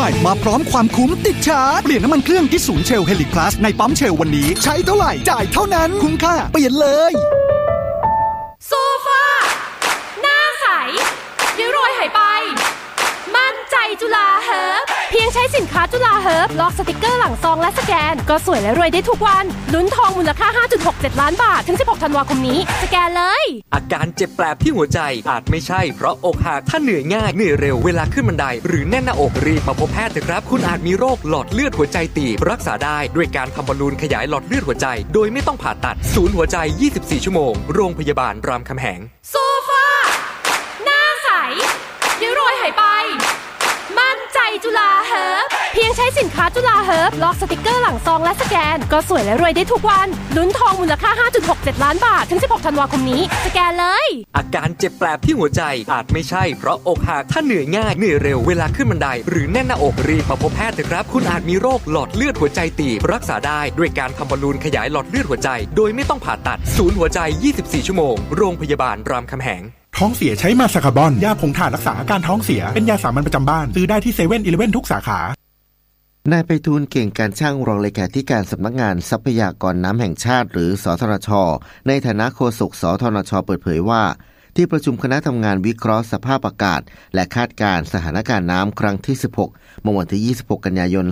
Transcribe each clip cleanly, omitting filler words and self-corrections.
มาพร้อมความคุ้มติดชาร์จเปลี่ยนน้ำมันเครื่องที่ศูนย์เชล Helix Plus ในปั๊มเชลวันนี้ใช้เท่าไหร่จ่ายเท่านั้นคุ้มค่าเปลี่ยนเลยโซฟาหน้าใสริ้วรอยหายไปมั่นใจจุฬาเฮิร์บเพียงใช้สินค้าจุฬาเฮิร์บล็อกสติกเกอร์หลังซองและสแกนก็สวยและรวยได้ทุกวันลุ้นทองมูลค่า 5.67 ล้านบาทถึง16ธันวาคมนี้สแกนเลยอาการเจ็บแปลบที่หัวใจอาจไม่ใช่เพราะอกหักถ้าเหนื่อยง่ายเหนื่อยเร็วเวลาขึ้นบันไดหรือแน่นหน้าอกรีบมาพบแพทย์เถอะครับคุณอาจมีโรคหลอดเลือดหัวใจตีบรักษาได้ด้วยการทำบอลลูนขยายหลอดเลือดหัวใจโดยไม่ต้องผ่าตัดศูนย์หัวใจ24ชั่วโมงโรงพยาบาลรามคำแหงโซฟาหน้าใสริ้วรอยหายไปมั่นใจจุฬาเฮิร์บเพียงใช้สินค้าจุฬาเฮิร์บล็อกสติกเกอร์หลังซองและสแกนก็สวยและรวยได้ทุกวันลุ้นทองมูลค่า 5.67 ล้านบาทถึง16ธันวาคมนี้สแกนเลยอาการเจ็บแปลบที่หัวใจอาจไม่ใช่เพราะอกหักถ้าเหนื่อยง่ายเหนื่อยเร็วเวลาขึ้นบันไดหรือแน่นหน้าอกรีบมาพบแพทย์เถอะครับคุณอาจมีโรคหลอดเลือดหัวใจตีบรักษาได้ด้วยการทำบอลลูนขยายหลอดเลือดหัวใจโดยไม่ต้องผ่าตัดศูนย์หัวใจ24ชั่วโมงโรงพยาบาลรามคำแหงท้องเสียใช้มาสคาร์บอนยาผงถ่านรักษาอาการท้องเสียเป็นยาสามัญประจำบ้านซื้อได้ที่7-11ทุกสาขานายไพฑูรย์เก่งการช่างรองเลขาธิการสำนักงานทรัพยากรน้ำแห่งชาติหรือสทนช.ในฐานะโฆษกสทนช.เปิดเผยว่าที่ประชุมคณะทำงานวิเคราะห์สภาพอากาศและคาดการณ์สถานการณ์น้ำครั้งที่16เมื่อวันที่26กันยายน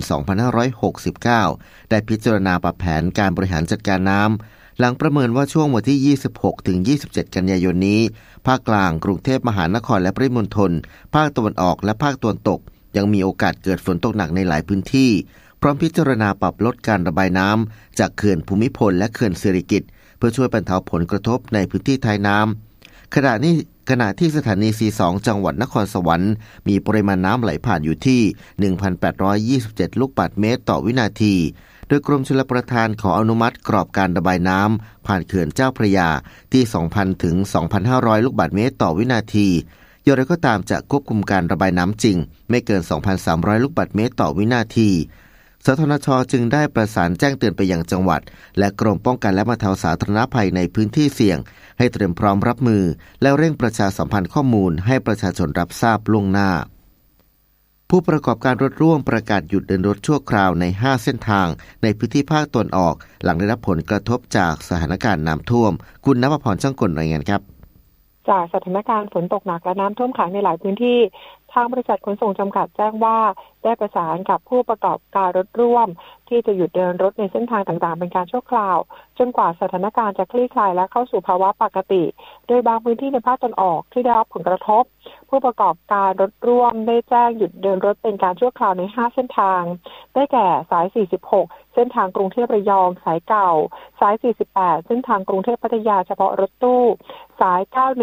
2569ได้พิจารณาปรับแผนการบริหารจัดการน้ำหลังประเมินว่าช่วงวันที่26ถึง27กันยายนนี้ภาคกลางกรุงเทพมหานครและปริมณฑลภาคตะวันออกและภาคตะวันตกยังมีโอกาสเกิดฝนตกหนักในหลายพื้นที่พร้อมพิจารณาปรับลดการระบายน้ำจากเขื่อนภูมิพลและเขื่อนสิริกิติ์เพื่อช่วยบรรเทาผลกระทบในพื้นที่ท้ายน้ำขณะที่สถานี C2 จังหวัดนครสวรรค์มีปริมาณน้ำไหลผ่านอยู่ที่ 1,827 ลูกบาศก์เมตรต่อวินาทีโดยกรมชลประทานขออนุมัติกรอบการระบายน้ำผ่านเขื่อนเจ้าพระยาที่ 2,000 ถึง 2,500 ลูกบาศก์เมตรต่อวินาทีอย่างไรก็ตามจะควบคุมการระบายน้ำจริงไม่เกิน 2,300 ลูกบาศก์เมตรต่อวินาทีสทนช.จึงได้ประสานแจ้งเตือนไปยังจังหวัดและกรมป้องกันและบรรเทาสาธารณภัยในพื้นที่เสี่ยงให้เตรียมพร้อมรับมือและเร่งประชาสัมพันธ์ข้อมูลให้ประชาชนรับทราบล่วงหน้าผู้ประกอบการรถร่วมประกาศหยุดเดินรถชั่วคราวใน5เส้นทางในพื้นที่ภาคตะวันออกหลังได้รับผลกระทบจากสถานการณ์น้ำท่วมคุณณภพร ช่างกลรายงานครับจากสถานการณ์ฝนตกหนักและน้ำท่วมขังในหลายพื้นที่ทางบริษัทขนส่งจำกัดแจ้งว่าได้ประสานกับผู้ประกอบการรถร่วมที่จะหยุดเดินรถในเส้นทางต่างๆเป็นการชั่วคราวจนกว่าสถานการณ์จะคลี่คลายและเข้าสู่ภาวะปกติโดยบางพื้นที่ในภาคตะวันออกที่ได้รับผลกระทบผู้ประกอบการรถร่วมได้แจ้งหยุดเดินรถเป็นการชั่วคราวใน5เส้นทางได้แก่สาย46เส้นทางกรุงเทพระยองสายเก่าสาย48เส้นทางกรุงเทพพัทยาเฉพาะรถตู้สาย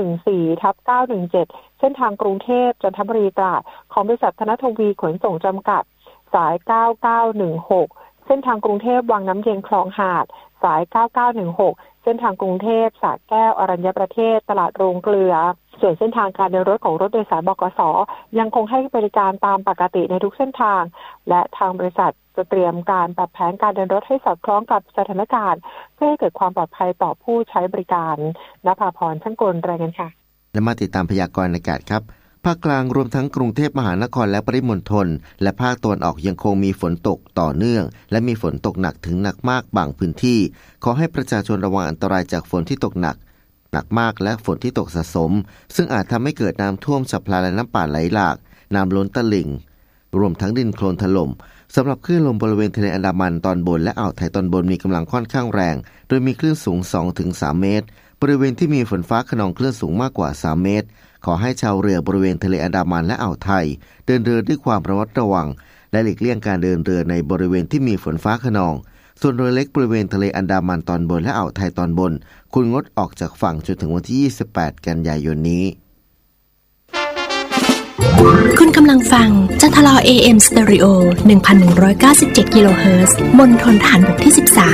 914/917เส้นทางกรุงเทพจันทบุรีตราดของบริษัทธนทวีขนส่งจำกัดสาย9916เส้นทางกรุงเทพวังน้ำเย็นคลองหาดสาย9916เส้นทางกรุงเทพสระแก้วอรัญญประเทศตลาดโรงเกลือส่วนเส้นทางการเดินรถของรถโดยสารบขส.ยังคงให้บริการตามปกติในทุกเส้นทางและทางบริษัทจะเตรียมการปรับแผนการเดินรถให้สอดคล้องกับสถานการณ์เพื่อให้เกิดความปลอดภัยต่อผู้ใช้บริการณภาพร ช่างกลรายงานค่ะและมาติดตามพยากรณ์อากาศครับภาคกลางรวมทั้งกรุงเทพมหานครและปริมณฑลและภาคตะวันออกยังคงมีฝนตกต่อเนื่องและมีฝนตกหนักถึงหนักมากบางพื้นที่ขอให้ประชาชนระวังอันตรายจากฝนที่ตกหนักมากและฝนที่ตกสะสมซึ่งอาจทำให้เกิดน้ำท่วมฉับพลันและน้ำป่าไหลหลากน้ำล้นตลิ่งรวมทั้งดินโคลนถล่มสำหรับคลื่นลมบริเวณทะเลอันดามันตอนบนและอ่าวไทยตอนบนมีกำลังค่อนข้างแรงโดยมีคลื่นสูง 2-3 เมตรบริเวณที่มีฝนฟ้าคะนองคลื่นสูงมากกว่า3เมตรขอให้ชาวเรือบริเวณทะเลอันดามันและอ่าวไทยเดินเรือด้วยความระมัดระวังและหลีกเลี่ยงการเดินเรือในบริเวณที่มีฝนฟ้าคะนองส่วนเรือเล็กบริเวณทะเลอันดามันตอนบนและอ่าวไทยตอนบนควรงดออกจากฝั่งจนถึงวันที่28กันยายนนี้คุณกำลังฟังจันทรา AM Stereo 1197 กิโลเฮิรตซ์มณฑลทหารบกที่13